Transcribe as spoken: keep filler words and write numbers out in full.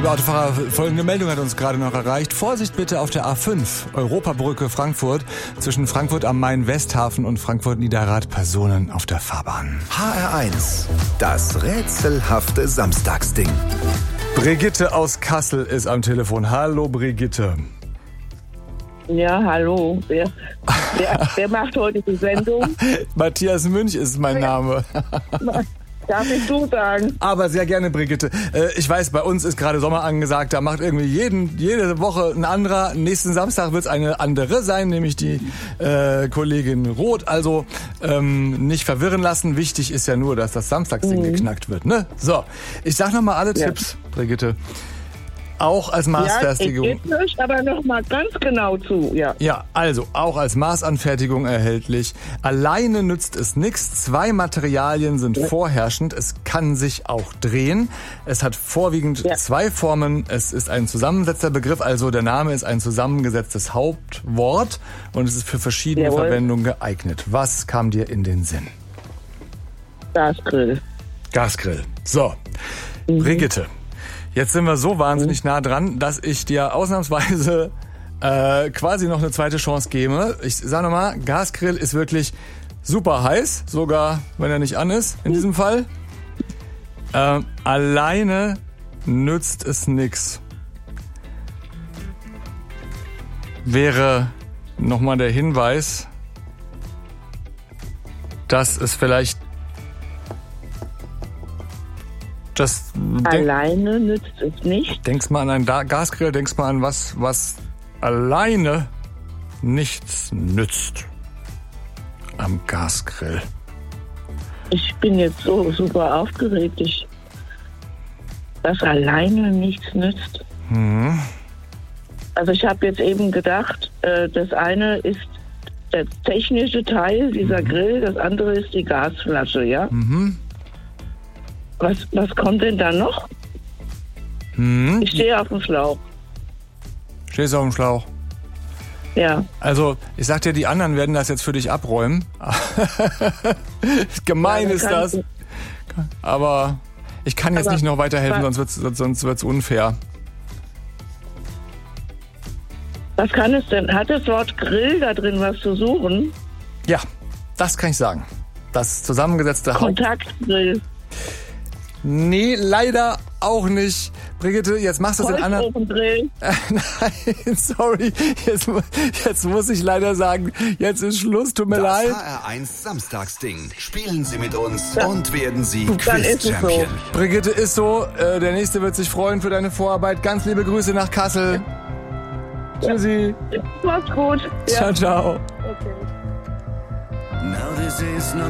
Liebe Autofahrer, folgende Meldung hat uns gerade noch erreicht. Vorsicht bitte auf der A fünf, Europabrücke Frankfurt, zwischen Frankfurt am Main-Westhafen und Frankfurt-Niederrad, Personen auf der Fahrbahn. H R eins, das rätselhafte Samstagsding. Brigitte aus Kassel ist am Telefon. Hallo Brigitte. Ja, hallo. Wer, wer, wer macht heute die Sendung? Matthias Münch ist mein Name. Darf ich du sagen? Aber sehr gerne, Brigitte. Äh, ich weiß, bei uns ist gerade Sommer angesagt. Da macht irgendwie jeden, jede Woche ein anderer. Nächsten Samstag wird es eine andere sein, nämlich die äh, Kollegin Roth. Also ähm, nicht verwirren lassen. Wichtig ist ja nur, dass das Samstagsding mhm. geknackt wird. Ne? So, ich sag nochmal alle ja. Tipps, Brigitte. Auch als Maßfertigung. Ja, ich gebe euch aber noch mal ganz genau zu. Ja. ja, also auch als Maßanfertigung erhältlich. Alleine nützt es nichts. Zwei Materialien sind ja. vorherrschend. Es kann sich auch drehen. Es hat vorwiegend ja. zwei Formen. Es ist ein zusammengesetzter Begriff, also der Name ist ein zusammengesetztes Hauptwort und es ist für verschiedene Jawohl. Verwendungen geeignet. Was kam dir in den Sinn? Gasgrill. Gasgrill. So, mhm. Brigitte. Jetzt sind wir so wahnsinnig nah dran, dass ich dir ausnahmsweise äh, quasi noch eine zweite Chance gebe. Ich sage nochmal, Gasgrill ist wirklich super heiß, sogar wenn er nicht an ist in diesem Fall. Äh, alleine nützt es nix. Wäre nochmal der Hinweis, dass es vielleicht Das alleine denk, nützt es nicht. Denkst mal an einen da- Gasgrill, denkst mal an was, was alleine nichts nützt am Gasgrill. Ich bin jetzt so super aufgeregt, ich, dass alleine nichts nützt. Mhm. Also ich habe jetzt eben gedacht, äh, das eine ist der technische Teil, dieser mhm. Grill, das andere ist die Gasflasche, ja? Mhm. Was, was kommt denn da noch? Hm. Ich stehe auf dem Schlauch. Stehst du auf dem Schlauch? Ja. Also, ich sag dir, die anderen werden das jetzt für dich abräumen. Gemein ja, ist das. Du. Aber ich kann jetzt Aber nicht noch weiterhelfen, sonst wird's, sonst wird's unfair. Was kann es denn? Hat das Wort Grill da drin was zu suchen? Ja, das kann ich sagen. Das zusammengesetzte Kontaktgrill. Haupt- Nee, leider auch nicht. Brigitte, jetzt machst du es in anderen... Holzofengrill. Äh, nein, sorry. Jetzt, jetzt muss ich leider sagen, jetzt ist Schluss, tut mir das leid. Das H R eins Samstagsding. Spielen Sie mit uns ja. und werden Sie Dann Quiz-Champion. So. Brigitte, ist so. Äh, der Nächste wird sich freuen für deine Vorarbeit. Ganz liebe Grüße nach Kassel. Ja. Tschüssi. Mach's gut. Ciao, ja. ciao. Okay. Now this is not